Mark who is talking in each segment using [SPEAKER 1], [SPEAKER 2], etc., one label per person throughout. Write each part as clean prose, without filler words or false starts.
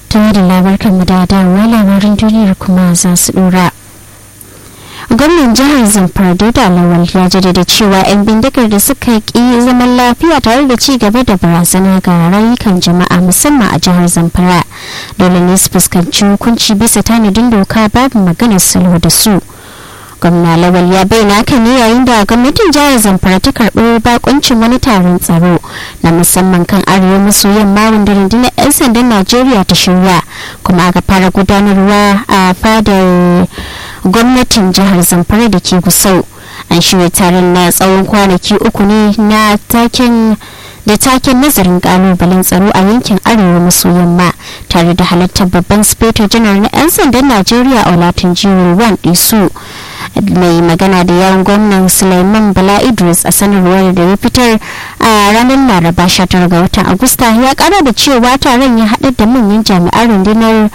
[SPEAKER 1] tare da labarkan mu da dawowa labarin duniyar kuma za su dora. Gwamnan jihar Zamfara Dauda Lawal ya jaddada cewa 'yan bindigar da suka ki zaman lafiya tare da ci gaba da barazana ga rayukan jama'a musamman a jihar Zamfara dole ne su fuskanci hukunci bisa tanadin doka babu maganar sulhu da su. Gwamna Lawal ya bayyana haka ne yayin da gwamnatin jihar Zamfara ta karɓi bakuncin wani taron tsaro na musamman kan arewa maso yamma wanda rundunar 'yan sandan Najeriya ta shirya kuma aka fara gudanarwa a fadar gwamnatin jihar Zamfara da ke Gusau. An shirya taron na tsawon kwanaki 3 ne na taken nazarin kalubalen tsaro a yankin arewa maso yamma tare da halartar babban sufeto janar na 'yan sandan Najeriya Olatunji Disu. Mai magana da yawon gwamnan Sulaiman Bala Idris a sanarwar da ya fitar a ranar Laraba 19 ga watan Agusta ya kara da cewa taron ya haɗa da manyan jami'an rundunar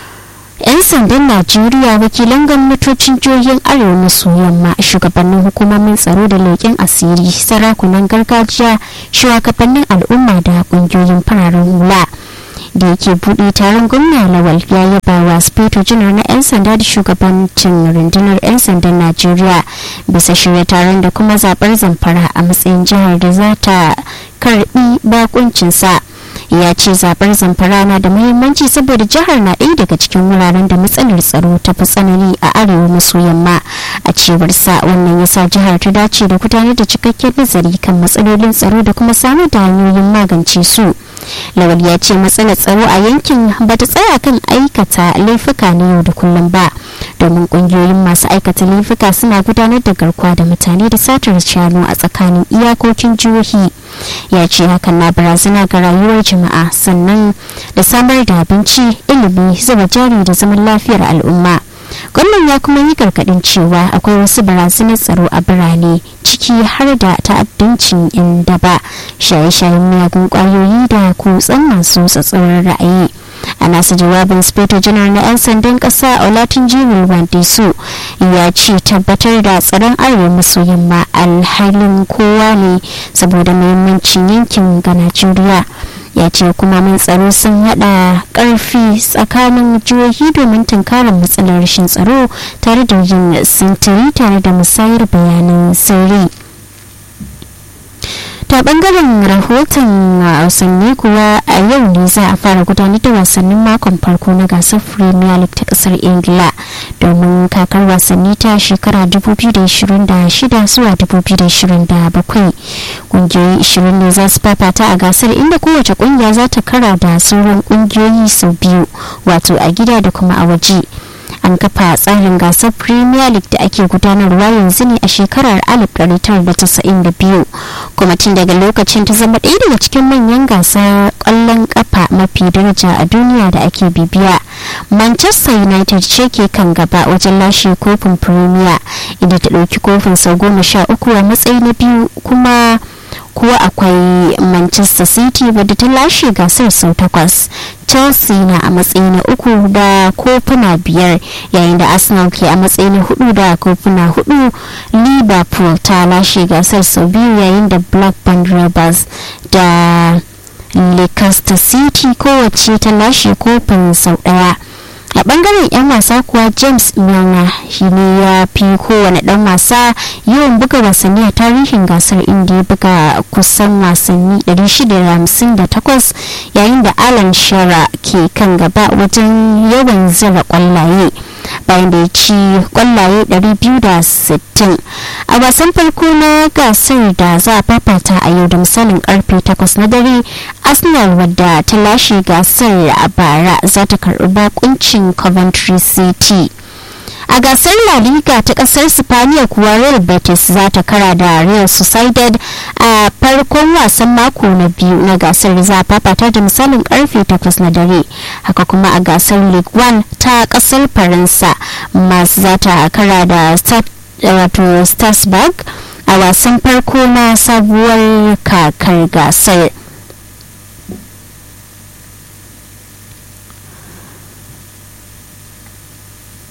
[SPEAKER 1] 'yan sandan Najeriya, wakilan gwamnatocin jihohin arewa maso yamma, shugabannin hukumomin tsaro da leƙen asiri, sarakunan gargajiya, shugabannin al'umma da ƙungiyoyin fararen hula. Da yake buɗe taron gwamna Lawal ya yaba wa sufeto janar na 'yan sanda da shugabancin rundunar 'yan sandan Najeriya bisa shirya taron da kuma zaɓar Zamfara a matsayin jihar da za ta karɓi bakuncinsa. Ya ce zaɓar Zamfara na da muhimmanci saboda jihar na ɗaya daga cikin wuraren da matsalar tsaro ta fi tsanani a arewa maso yamma. A cewar sa wannan yasa jihar ta dace da gudanar da cikakken nazari kan matsalolin tsaro da kuma samar da hanyoyin magance su. Lawal ya ce matsalar tsaro a yankin ba ta tsaya kan aikata laifuka na yau da kullum ba domin kungiyoyin masu aikata laifuka suna gudanar da garkuwa da mutane da satar shanu a tsakanin iyakokin jihohi. Ya ce hakan na barazana ga rayuwar jama'a sannan da samar da abinci, ilimi, zuba jari da zaman lafiyar al'umma. Gwamnan ya kuma yi gargaɗin cewa akwai wasu barazanar tsaro a birane ciki har da ta'addancin 'yan daba, shaye-shayen miyagun ƙwayoyi da kutsen masu tsatsauran ra'ayi. A nasa jawabin sufeto janar na 'yan sandan ƙasa Olatunji Disu ya ce tabbatar da tsaron arewa maso yamma alhalin kowa ne saboda muhimmancin yankin ga Najeriya. Ya ce hukumomin tsaro sun hada karfi tsakanin jihohi domin tunkarar matsalar rashin tsaro tare da yin sintiri tare da musayar bayanan sirri. Ta bangaren rahoton wasanni kuwa a yau ne za a fara gudanar da wasannin makon farko na gasar Premier League ta kasar Ingila domin kakar wasanni ta shekara 2026 zuwa 2027. Kungiyoyi 20 ne za su fafata a gasar inda kowace kungiya za ta kara da sauran kungiyoyi sau biyu wato a gida da kuma a waje. An kafa tsarin gasar Premier League da ake gudanarwa yanzu ne a shekarar 1992 kuma tun daga lokacin ta zama ɗaya daga cikin manyan gasar ƙwallon ƙafa mafi daraja a duniya da ake bibiya. Manchester United ce ke kan gaba wajen lashe kofin Premier inda ta ɗauki kofin sau 13 a matsayi na biyu kuma kuwa akwai Manchester City wadda ta lashe gasar sau 8. Chelsea na a matsayi na 3 da kofuna 5 yayin da Arsenal ke a matsayi na 4 da kofuna 4. Liverpool ta lashe gasar sau 2 yayin da Blackburn Rovers da Leicester City kowace ta lashe kofin sau 1. A bangaren 'yan wasa kuwa James Milner shi ne ya fi kowane dan wasa yawan buga wasanni a tarihin gasar inda ya buga kusan wasanni 658 yayin da Alan Shearer ke kan gaba wajen yawan zira kwallaye bayan da ya ci kwallaye 260 a wasan farko na gasar da za a fafata a yau da misalin karfe 8 na dare. Arsenal wadda ta lashe gasar a bara za ta karbi bakuncin Coventry City. A gasar La Liga ta kasar Spaniya kuwa Real Betis za ta kara da Real Sociedad a farkon wasan mako na biyu na gasar za a fafata da misalin karfe 8 na dare. Haka kuma a gasar Ligue 1 ta kasar Faransa Mars za ta kara da Strasbourg a wasan farko na sabuwar kakar gasar.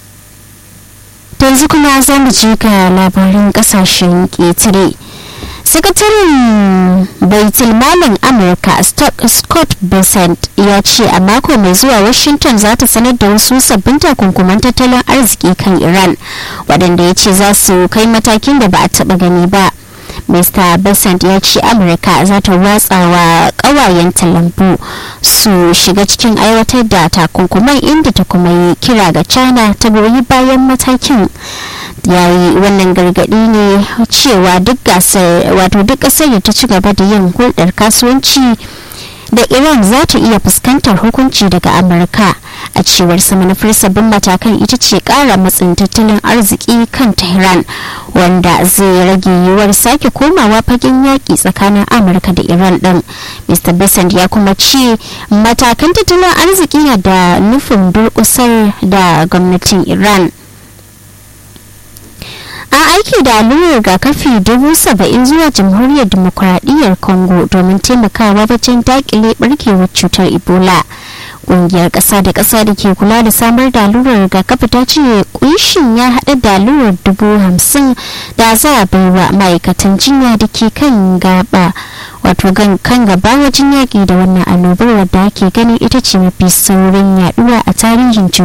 [SPEAKER 1] yanzu kuma za mu je ga labarin kasashen ƙetare. sakataren baitulmalin amurka scott bessent ya ce a mako mai zuwa washington za ta sanar da wasu sabbin takunkuman tattalin arziki kan iran waɗanda ya ce za su kai matakin da ba a taɓa gani ba. Mr. Bessent ya ce amurka za ta watsa wa ƙawayenta lambu su shiga cikin aiwatar da takunkuman, inda ta kuma yi kira ga china ta goyi bayan matakin. Ya yi wannan gargaɗi ne cewa duk ƙasar da ta ci gaba da yin hulɗar kasuwanci da iran za ta iya fuskantar hukunci daga amurka. A cewar sa manufar sabbin matakan ita ce ƙara matsin tattalin arziki kan tehran, wanda zai rage yiwuwar sake komawa fagen yaƙi tsakanin amurka da iran ɗin. Mr. Bessent ya kuma ce matakan tattalin arziki na da nufin durƙusar da gwamnatin iran. An aiki da allurar rigakafi 70,000 zuwa jamhuriyar demokuraɗiyyar congo domin taimakawa wajen daƙile barkewar cutar ebola. Ƙungiyar ƙasa da ƙasa da ke kula da samar da allurar rigakafi ta ce ƙunshin ya haɗa da allurar 50,000 da za a baiwa ma'aikatan jinya da ke kan gaba wajen yaƙi da wannan annobar wadda ake ganin ita ce mafi saurin yaɗuwa a tarihin cutar.